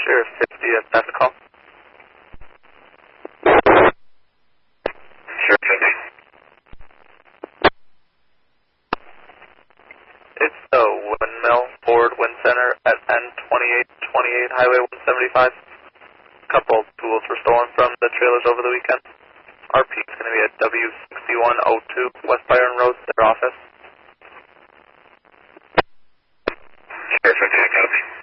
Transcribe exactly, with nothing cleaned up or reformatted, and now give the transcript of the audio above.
Sure, fifty, if that's the call. Sure, fifty. It's the Windmill Ford Wind Center at N twenty-eight twenty-eight Highway one seventy-five. A couple tools were stolen from the trailers over the weekend. R P is going to be at W sixty-one oh two West Byron Road, their office. Sure, fifty, copy.